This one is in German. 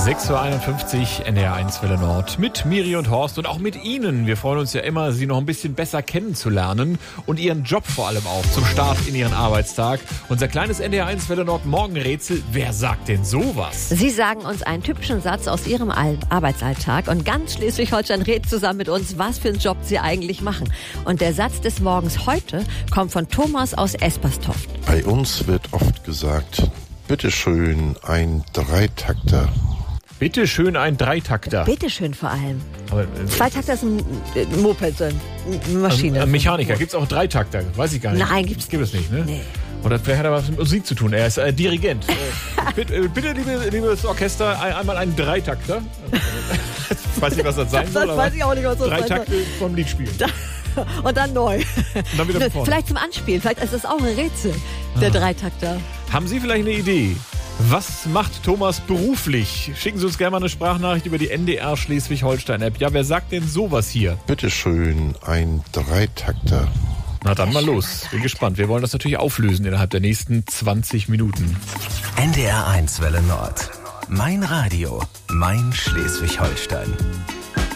6.51 Uhr, NDR1 Welle Nord mit Miri und Horst und auch mit Ihnen. Wir freuen uns ja immer, Sie noch ein bisschen besser kennenzulernen und Ihren Job vor allem auch zum Start in Ihren Arbeitstag. Unser kleines NDR1 Welle Nord Morgenrätsel, wer sagt denn sowas? Sie sagen uns einen typischen Satz aus Ihrem Arbeitsalltag und ganz Schleswig-Holstein redet zusammen mit uns, was für einen Job Sie eigentlich machen. Und der Satz des Morgens heute kommt von Thomas aus Esperstoft. Bei uns wird oft gesagt, bitteschön, ein Dreitakter. Bitte schön ein Dreitakter. Bitteschön vor allem. Aber, Zweitakter ist ein Moped, eine Maschine. Ein Mechaniker. Gibt es auch Dreitakter? Weiß ich gar nicht. Nein, gibt es nicht. Ne? Nee. Oder vielleicht hat er was mit Musik zu tun. Er ist Dirigent. Bitte, liebes Orchester, einmal einen Dreitakter. Ich weiß nicht, was das sein soll, das weiß ich auch nicht, was das Drei Takte vom Lied spielen. Und dann neu. Und dann wieder von vorne. Vielleicht zum Anspielen. Vielleicht ist das auch ein Rätsel, der Dreitakter. Haben Sie vielleicht eine Idee? Was macht Thomas beruflich? Schicken Sie uns gerne mal eine Sprachnachricht über die NDR Schleswig-Holstein-App. Ja, wer sagt denn sowas hier? Bitteschön, ein Dreitakter. Na dann mal los. Bin gespannt. Wir wollen das natürlich auflösen innerhalb der nächsten 20 Minuten. NDR1 Welle Nord. Mein Radio. Mein Schleswig-Holstein.